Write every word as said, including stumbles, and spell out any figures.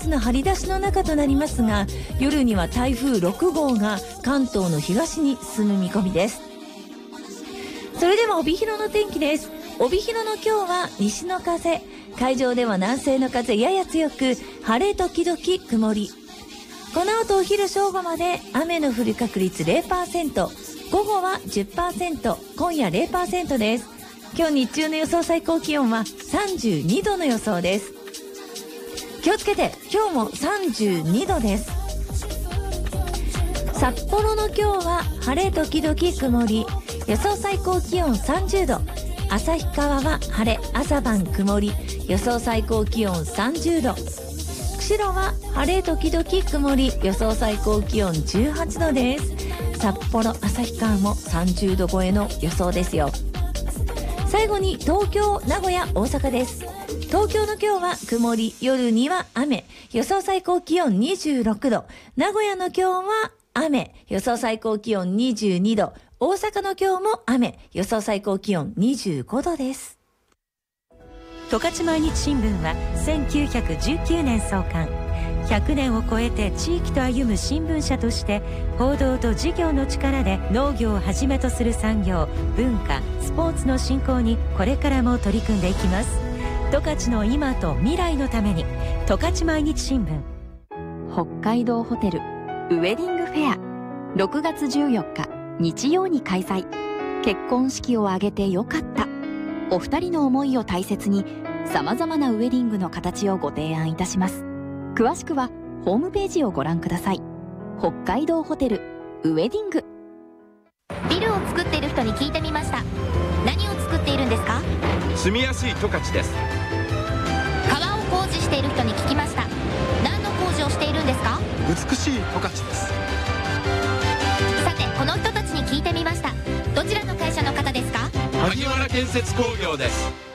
月の張り出しの中となりますが、夜には台風ろくごうが関東の東に進む見込みです。それでは帯広の天気です。帯広の今日は西の風、海上では南西の風やや強く、晴れ時々曇り。この後お昼正午まで雨の降る確率 ゼロパーセント、午後は じゅっパーセント、今夜 ゼロパーセント です。今日日中の予想最高気温はさんじゅうにどの予想です。気をつけて、今日もさんじゅうにどです。札幌の今日は晴れ時々曇り、予想最高気温さんじゅうど。旭川は晴れ、朝晩曇り、予想最高気温さんじゅうど。釧路は晴れ時々曇り、予想最高気温じゅうはちどです。札幌、旭川もさんじゅうど超えの予想ですよ。最後に東京、名古屋、大阪です。東京の今日は曇り、夜には雨、予想最高気温にじゅうろくど。名古屋の今日は雨、予想最高気温にじゅうにど。大阪の今日も雨、予想最高気温にじゅうごどです。 十勝毎日新聞はせんきゅうひゃくじゅうきゅうねん創刊。ひゃくねんを超えて地域と歩む新聞社として、報道と事業の力で農業をはじめとする産業、文化、スポーツの振興にこれからも取り組んでいきます。十勝の今と未来のために、十勝毎日新聞。 北海道ホテルウェディングフェア、ろくがつじゅうよっか日曜に開催。結婚式を挙げてよかった。お二人の思いを大切に、さまざまなウェディングの形をご提案いたします。詳しくはホームページをご覧ください。北海道ホテルウェディング。 ビルを作っている人に聞いてみました。何を作っているんですか？ 住みやすい十勝です。 川を工事している人に聞きました。何の工事をしているんですか？ 美しい十勝です。 さて、この人たちに聞いてみました。どちらの会社の方ですか？ 萩原建設工業です。